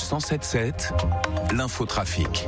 107.7, l'infotrafic.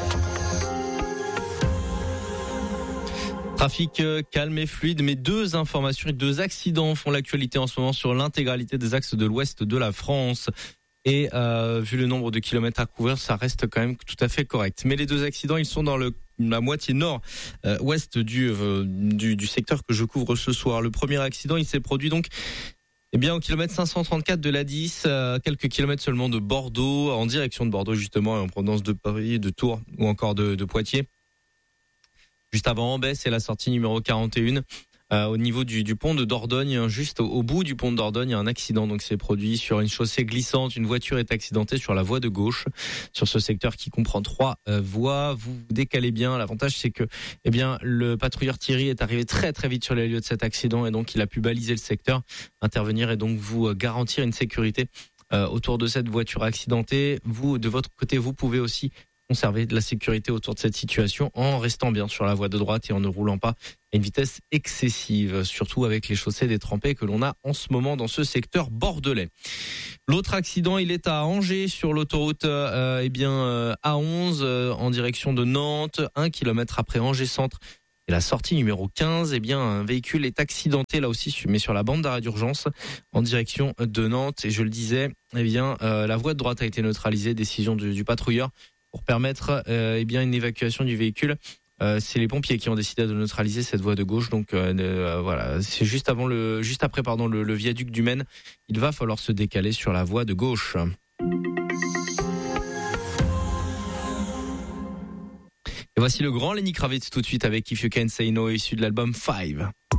Trafic calme et fluide, mais deux informations et deux accidents font l'actualité en ce moment sur l'intégralité des axes de l'ouest de la France. Et vu le nombre de kilomètres à couvrir, ça reste quand même tout à fait correct. Mais les deux accidents, ils sont dans la moitié nord-ouest du secteur que je couvre ce soir. Le premier accident, il s'est produit donc au kilomètre 534 de l'A10, quelques kilomètres seulement de Bordeaux, en direction de Bordeaux justement, et en provenance de Paris, de Tours ou encore de Poitiers. Juste avant Ambès, c'est la sortie numéro 41. Au niveau du pont de Dordogne, juste au bout du pont de Dordogne, il y a un accident donc c'est produit sur une chaussée glissante. Une voiture est accidentée sur la voie de gauche, sur ce secteur qui comprend 3 voies. Vous vous décalez bien. L'avantage c'est que le patrouilleur Thierry est arrivé très très vite sur les lieux de cet accident et donc il a pu baliser le secteur, intervenir et donc vous garantir une sécurité autour de cette voiture accidentée. Vous, de votre côté, vous pouvez aussi conserver de la sécurité autour de cette situation en restant bien sur la voie de droite et en ne roulant pas à une vitesse excessive, surtout avec les chaussées détrempées que l'on a en ce moment dans ce secteur bordelais. L'autre accident, il est à Angers sur l'autoroute A11 en direction de Nantes, 1 kilomètre après Angers Centre. Et la sortie numéro 15, un véhicule est accidenté là aussi, mais sur la bande d'arrêt d'urgence en direction de Nantes. Et je le disais, la voie de droite a été neutralisée, décision du patrouilleur pour permettre une évacuation du véhicule. C'est les pompiers qui ont décidé de neutraliser cette voie de gauche. Donc voilà, c'est juste après le viaduc du Maine. Il va falloir se décaler sur la voie de gauche. Et voici le grand Lenny Kravitz tout de suite avec If You Can't Say No, issu de l'album 5.